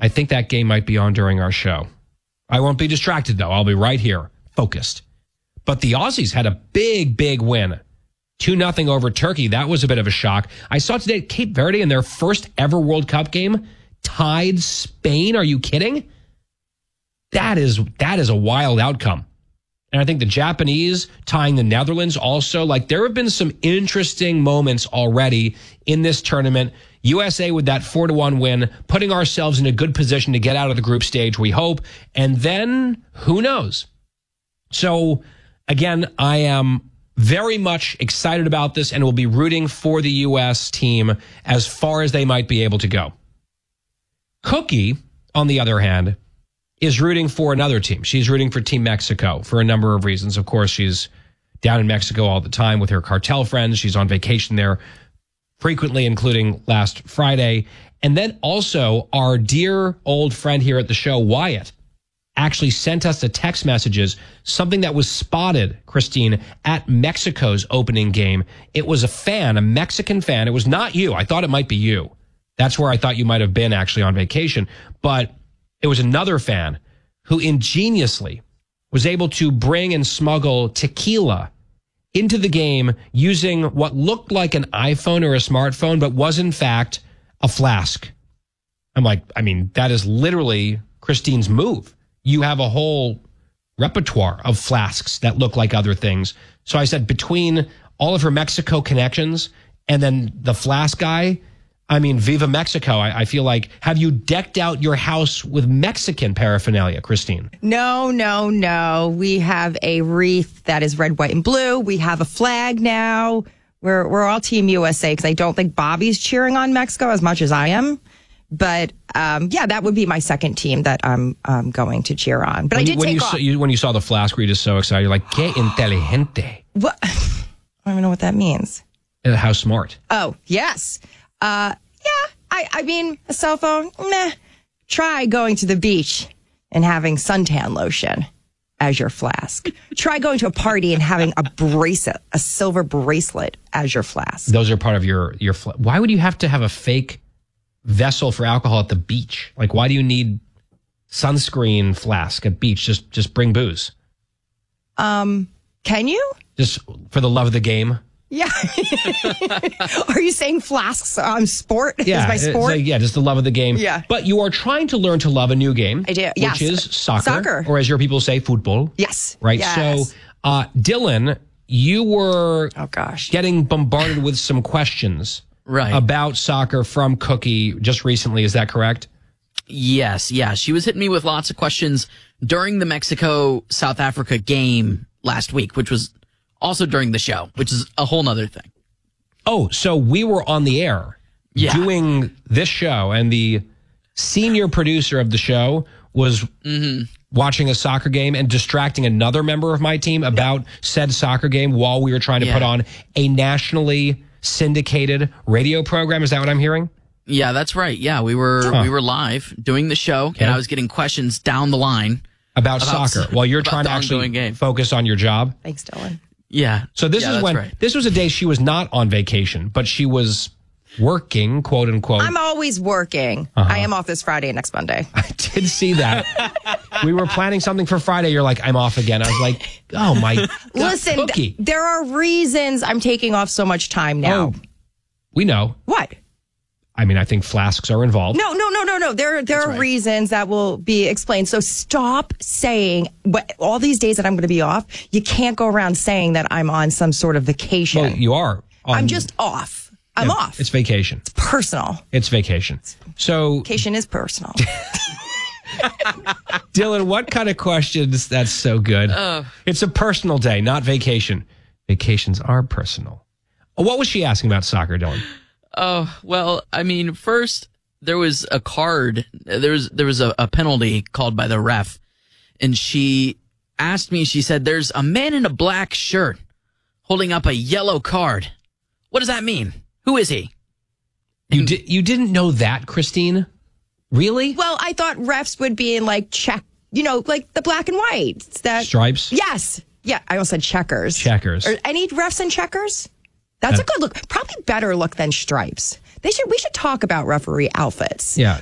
I think that game might be on during our show. I won't be distracted, though. I'll be right here, focused. But the Aussies had a big, big win. 2-0 over Turkey. That was a bit of a shock. I saw today Cape Verde in their first ever World Cup game tied Spain. Are you kidding? That is a wild outcome. And I think the Japanese tying the Netherlands also, like there have been some interesting moments already in this tournament. USA with that 4-1 win, putting ourselves in a good position to get out of the group stage, we hope. And then who knows? So again, I am very much excited about this and will be rooting for the U.S. team as far as they might be able to go. Cookie, on the other hand, is rooting for another team. She's rooting for Team Mexico for a number of reasons. Of course, she's down in Mexico all the time with her cartel friends. She's on vacation there frequently, including last Friday. And then also our dear old friend here at the show, Wyatt, actually sent us the text messages, something that was spotted, Christine, at Mexico's opening game. It was a fan, a Mexican fan. It was not you. I thought it might be you. That's where I thought you might have been actually on vacation. But it was another fan who ingeniously was able to bring and smuggle tequila into the game using what looked like an iPhone or a smartphone, but was in fact a flask. I'm like, I mean, that is literally Christine's move. You have a whole repertoire of flasks that look like other things. So I said between all of her Mexico connections and then the flask guy, I mean, Viva Mexico. I feel like, have you decked out your house with Mexican paraphernalia, Christine? No. We have a wreath that is red, white, and blue. We have a flag now. We're all Team USA because I don't think Bobby's cheering on Mexico as much as I am. But yeah, that would be my second team that I'm going to cheer on. But when when you saw the flask, were you just so excited? You're like, "Qué inteligente." What? I don't even know what that means. How smart. Oh, yes. Yeah, I mean, a cell phone, meh. Try going to the beach and having suntan lotion as your flask. Try going to a party and having a silver bracelet as your flask. Those are part of your why would you have to have a fake vessel for alcohol at the beach? Like, why do you need sunscreen flask at beach? Just bring booze. Can you? Just for the love of the game. Yeah. Are you saying flasks on sport? Yeah. Is my sport? Yeah, just the love of the game. Yeah. But you are trying to learn to love a new game. I do. Yes. Which is soccer. Or as your people say, football. Yes. Right. Yes. So, Dylan, you were getting bombarded with some questions about soccer from Cookie just recently. Is that correct? Yes. Yeah. She was hitting me with lots of questions during the Mexico-South Africa game last week, which was also during the show, which is a whole nother thing. Oh, so we were on the air doing this show, and the senior producer of the show was watching a soccer game and distracting another member of my team about said soccer game while we were trying to put on a nationally syndicated radio program. Is that what I'm hearing? Yeah, that's right. Yeah, we were live doing the show, and I was getting questions down the line about soccer while you're trying to actually focus on your job. Thanks, Dylan. Yeah. So this is when this was a day she was not on vacation, but she was working, quote unquote. I'm always working. I am off this Friday and next Monday. I did see that. We were planning something for Friday. You're like, I'm off again. I was like, oh my God. Listen, Cookie. There are reasons I'm taking off so much time now. Oh, we know. What? I mean, I think flasks are involved. No. There are reasons that will be explained. So stop saying, all these days that I'm going to be off, you can't go around saying that I'm on some sort of vacation. Well, you are. I'm just off. I'm off. It's vacation. It's personal. It's vacation. So vacation is personal. Dylan, what kind of questions? That's so good. It's a personal day, not vacation. Vacations are personal. What was she asking about soccer, Dylan? Oh, well, I mean, first, there was a card. There was a penalty called by the ref. And she asked me, she said, there's a man in a black shirt holding up a yellow card. What does that mean? Who is he? You didn't know that, Christine? Really? Well, I thought refs would be in like like the black and white. That stripes? Yes. Yeah, I almost said checkers. Checkers. Are any refs in checkers? That's a good look. Probably better look than stripes. We should talk about referee outfits. Yeah.